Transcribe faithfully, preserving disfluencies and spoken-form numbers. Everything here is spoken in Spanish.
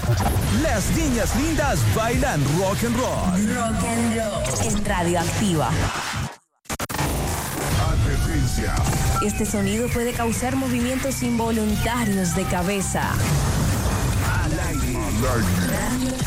Las niñas lindas bailan rock and roll. Rock and roll. En Radioactiva. Advertencia. Este sonido puede causar movimientos involuntarios de cabeza. Al aire. Al aire.